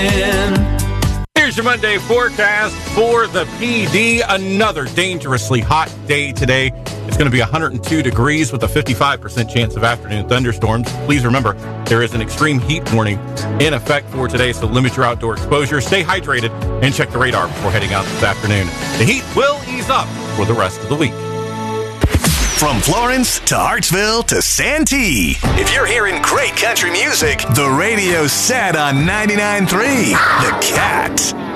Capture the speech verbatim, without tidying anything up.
Here's your Monday forecast for the P D. Another dangerously hot day today. It's going to be one hundred two degrees with a fifty-five percent chance of afternoon thunderstorms. Please remember, there is an extreme heat warning in effect for today, so limit your outdoor exposure, stay hydrated, and check the radar before heading out this afternoon. The heat will ease up for the rest of the week. From Florence to Hartsville to Santee, if you're hearing great country music, the radio's set on ninety-nine point three The Cat.